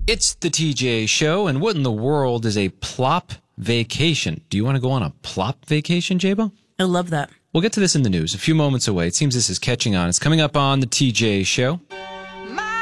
It's the TJ Show, and what in the world is a plop vacation? Do you want to go on a plop vacation, Jabo? I love that. We'll get to this in the news a few moments away. It seems this is catching on. It's coming up on the TJ Show.